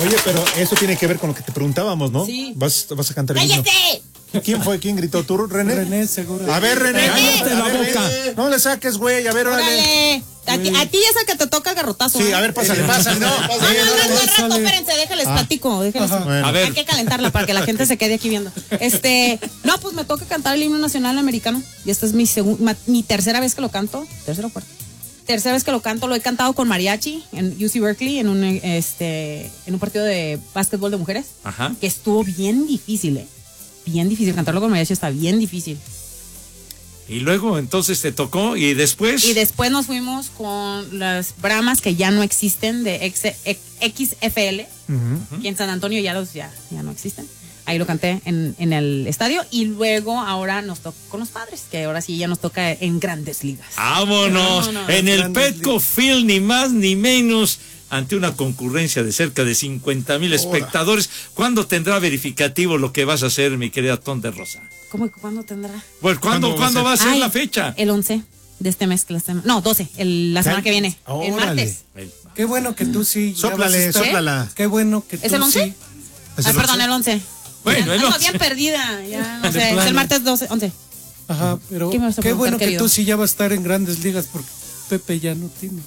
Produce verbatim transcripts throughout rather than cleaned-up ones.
Oye, pero eso tiene que ver con lo que te preguntábamos, ¿no? Sí. Vas, vas a cantar el himno. ¡Cállate! ¿Quién fue? ¿Quién gritó? ¿Tú, René? René, seguro. A ver, René. Cállate la boca. No le saques, güey. A ver, órale. Órale. A ti, a ti es el que te toca el garrotazo. Sí, ¿eh? a ver, pásale, pásale. No, No, no, no, no, al rato, espérense, déjales platico, déjales. Bueno. A ver. Hay que calentarla para que la gente se quede aquí viendo. Este, no, pues me toca cantar el himno nacional americano. Y esta es mi segunda, mi tercera vez que lo canto. Tercera o cuarta. Tercera vez que lo canto, lo he cantado con mariachi en U C Berkeley en un este en un partido de básquetbol de mujeres. Ajá. Que estuvo bien difícil, eh. Bien difícil, cantarlo con mariachi está bien difícil. Y luego entonces te tocó y después. Y después nos fuimos con las Brahmas que ya no existen de X F L, Uh-huh. que en San Antonio ya los ya, ya no existen. Ahí lo canté en, en el estadio y luego ahora nos tocó con los Padres, que ahora sí ya nos toca en Grandes Ligas. ¡Vámonos! Vámonos. En el Grandes Petco Field, ni más ni menos, ante una concurrencia de cerca de cincuenta mil espectadores. ¿Cuándo tendrá verificativo lo que vas a hacer, mi querida Ton de Rosa? ¿Cómo que cuándo tendrá? Pues, ¿cuándo, ¿Cuándo ¿cuándo va a ser Ay, la fecha? El once de este mes. Que la semana, no, doce, el, la semana que viene. El Órale. martes. El- Qué bueno que tú sí. ya vas a Sóplale, estar- sóplala. Qué bueno que tú ¿Es el once? sí. ¿Es Ay, el perdón, once? el once. Bueno, Ya, el ando once. bien perdida. Ya, no De sé, es plano. el martes doce, once. Ajá, pero ¿Qué me vas a qué preguntar, bueno que querido? tú sí ya vas a estar en Grandes Ligas porque Pepe ya no tiene.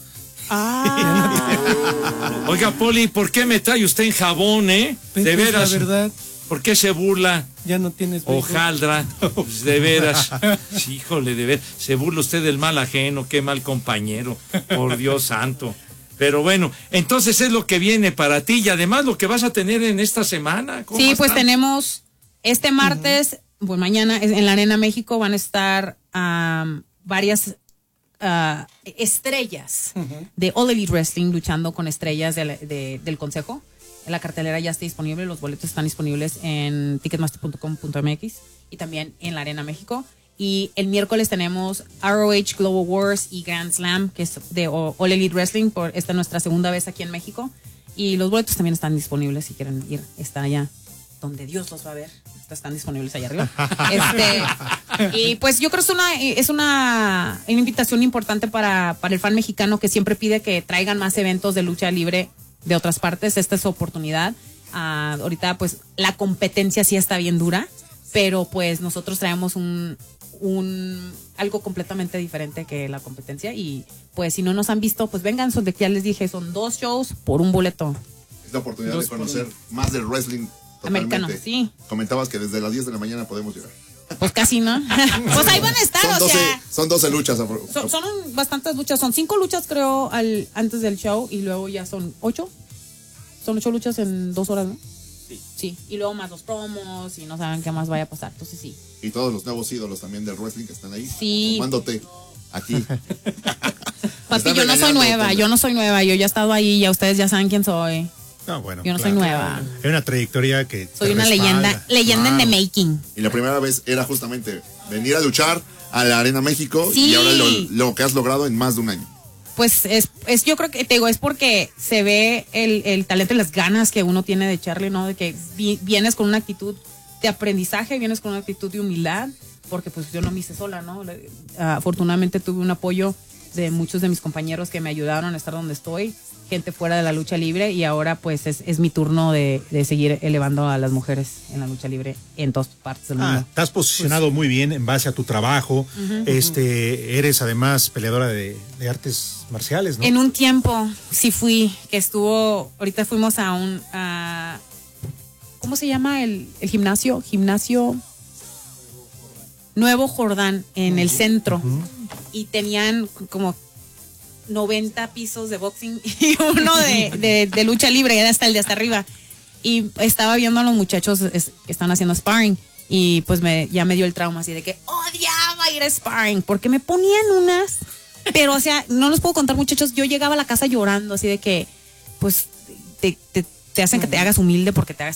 Ah. Oiga, Poli, ¿por qué me trae usted en jabón, eh? Pepe, De veras. la verdad, ¿Por qué se burla? ya no tienes. béisbol. Hojaldra, pues, de veras. Sí, híjole, de veras. Se burla usted del mal ajeno, qué mal compañero. Por Dios santo. Pero bueno, entonces es lo que viene para ti y además lo que vas a tener en esta semana. ¿Cómo Sí, va a pues estar? tenemos este martes, pues mañana es- en la Arena México van a estar am, varias ah, estrellas de All Elite Wrestling luchando con estrellas de la- de- del consejo. La cartelera ya está disponible, los boletos están disponibles en ticketmaster punto com punto m x y también en la Arena México. Y el miércoles tenemos R O H Global Wars y Grand Slam, que es de O- All Elite Wrestling, por esta es nuestra segunda vez aquí en México. Y los boletos también están disponibles si quieren ir. Está allá donde Dios los va a ver. Están disponibles allá arriba. Este, y pues yo creo que es una, es una, una invitación importante para, para el fan mexicano que siempre pide que traigan más eventos de lucha libre de otras partes. Esta es su oportunidad. Ah, ahorita pues la competencia sí está bien dura, pero pues nosotros traemos un, un algo completamente diferente que la competencia y pues si no nos han visto, pues vengan, son de que ya les dije, son dos shows por un boleto. Es la oportunidad Dos de conocer más del wrestling totalmente. Americano, sí. Comentabas que desde las diez de la mañana podemos llegar. Pues casi, ¿no? Pues ahí van a estar, Son o doce, sea, son doce luchas. apro- son, son un- bastantes luchas, son cinco luchas creo al, antes del show y luego ya son ocho. Son ocho luchas en dos horas, ¿no? Sí. Sí, y luego más los promos y no saben qué más vaya a pasar, entonces sí. Y todos los nuevos ídolos también del wrestling que están ahí. Sí. Tomándote aquí. Papi, están yo no soy regañando, nueva, Toño. yo no soy nueva, yo ya he estado ahí, ya ustedes ya saben quién soy. No, bueno, Yo no soy claro. nueva. Hay una trayectoria que te Soy una respalda. leyenda, leyenda en the making. Y la primera vez era justamente venir a luchar a la Arena México Sí. y ahora lo, lo que has logrado en más de un año. Pues es, es yo creo que te digo, es porque se ve el, el talento y las ganas que uno tiene de echarle, ¿no? De que vi- vienes con una actitud de aprendizaje, vienes con una actitud de humildad, porque pues yo no me hice sola, ¿no? Le- Afortunadamente tuve un apoyo de muchos de mis compañeros que me ayudaron a estar donde estoy, gente fuera de la lucha libre, y ahora pues es, es mi turno de, de seguir elevando a las mujeres en la lucha libre en todas partes del Ah, mundo. te has posicionado muy bien en base a tu trabajo. Este, eres además peleadora de, de artes marciales, ¿no? En un tiempo sí fui, que estuvo, ahorita fuimos a un, a, ¿cómo se llama el, el gimnasio? Gimnasio Nuevo Jordán, en el centro. Y tenían como noventa pisos de boxing y uno de, de, de lucha libre, era hasta el de hasta arriba. Y estaba viendo a los muchachos es- que están haciendo sparring. Y pues me, ya me dio el trauma así de que odiaba ir a sparring, porque me ponían unas, pero o sea, no los puedo contar, muchachos, yo llegaba a la casa llorando, así de que, pues, te, te, te hacen que te hagas humilde porque te hagas